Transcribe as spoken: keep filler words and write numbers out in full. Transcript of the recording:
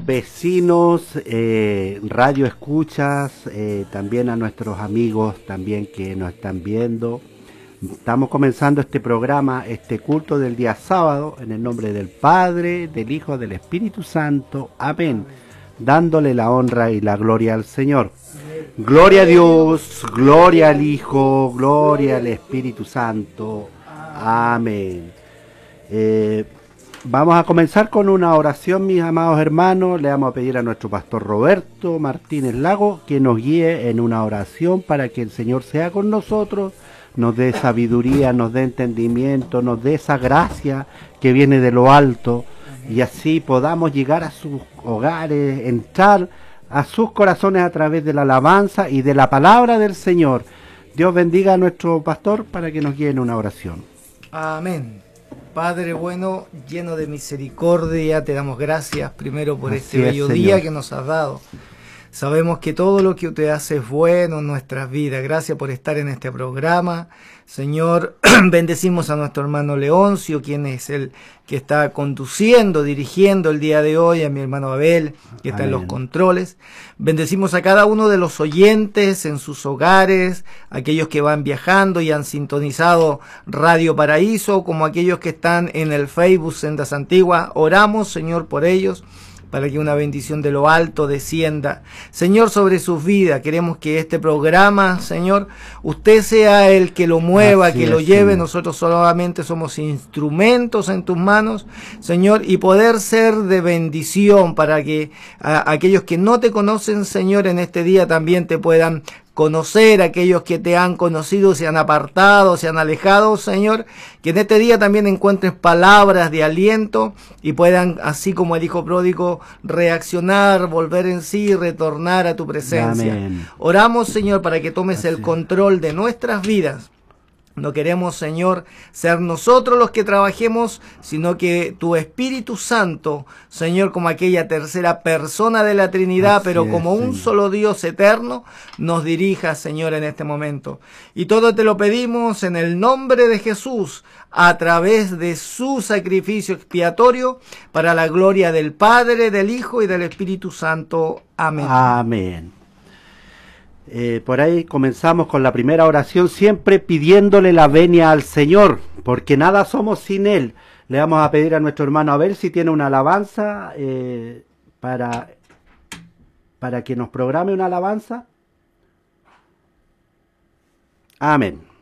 vecinos, eh, radio escuchas, eh, también a nuestros amigos también que nos están viendo. Estamos comenzando este programa, este culto del día sábado, en el nombre del Padre, del Hijo, del Espíritu Santo. Amén. Dándole la honra y la gloria al Señor. Gloria a Dios, gloria al Hijo, gloria al Espíritu Santo. Amén. Eh, vamos a comenzar con una oración, mis amados hermanos. Le vamos a pedir a nuestro pastor Roberto Martínez Lago que nos guíe en una oración para que el Señor sea con nosotros, nos dé sabiduría, nos dé entendimiento, nos dé esa gracia que viene de lo alto, y así podamos llegar a sus hogares, entrar a sus corazones a través de la alabanza y de la palabra del Señor. Dios bendiga a nuestro pastor para que nos guíe en una oración. Amén. Padre bueno, lleno de misericordia, te damos gracias primero por Así este bello es, día Señor, que nos has dado. Sabemos que todo lo que usted hace es bueno en nuestras vidas. Gracias por estar en este programa. Señor, bendecimos a nuestro hermano Leoncio, quien es el que está conduciendo, dirigiendo el día de hoy, a mi hermano Abel, que está amén, en los controles. Bendecimos a cada uno de los oyentes en sus hogares, aquellos que van viajando y han sintonizado Radio Paraíso, como aquellos que están en el Facebook Sendas Antiguas. Oramos, Señor, por ellos, para que una bendición de lo alto descienda, Señor, sobre sus vidas. Queremos que este programa, Señor, usted sea el que lo mueva, así que es, lo lleve. Señor. Nosotros solamente somos instrumentos en tus manos, Señor, y poder ser de bendición para que a, aquellos que no te conocen, Señor, en este día también te puedan conocer, aquellos que te han conocido, se han apartado, se han alejado, Señor, que en este día también encuentres palabras de aliento y puedan, así como el Hijo Pródigo, reaccionar, volver en sí y retornar a tu presencia. Amén. Oramos, Señor, para que tomes Así el es. control de nuestras vidas. No queremos, Señor, ser nosotros los que trabajemos, sino que tu Espíritu Santo, Señor, como aquella tercera persona de la Trinidad, Así pero es, como un Señor. solo Dios eterno, nos dirija, Señor, en este momento. Y todo te lo pedimos en el nombre de Jesús, a través de su sacrificio expiatorio, para la gloria del Padre, del Hijo y del Espíritu Santo. Amén. Amén. Eh, por ahí comenzamos con la primera oración, siempre pidiéndole la venia al Señor, porque nada somos sin Él. Le vamos a pedir a nuestro hermano Abel si tiene una alabanza, eh, para, para que nos programe una alabanza. Amén.